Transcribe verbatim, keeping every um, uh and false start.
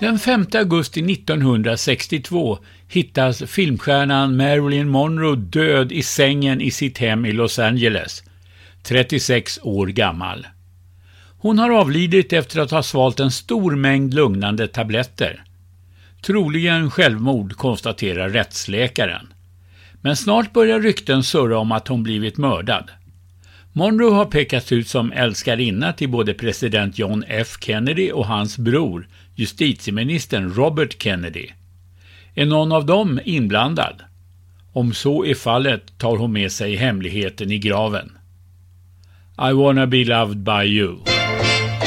Den femte augusti nittonhundrasextiotvå hittas filmstjärnan Marilyn Monroe död i sängen i sitt hem i Los Angeles, trettiosex år gammal. Hon har avlidit efter att ha svalt en stor mängd lugnande tabletter. Troligen självmord, konstaterar rättsläkaren. Men snart börjar rykten surra om att hon blivit mördad. Monroe har pekats ut som älskarinna till både president John F. Kennedy och hans bror, justitieministern Robert Kennedy. Är någon av dem inblandad? Om så är fallet tar hon med sig hemligheten i graven. I wanna be loved by you.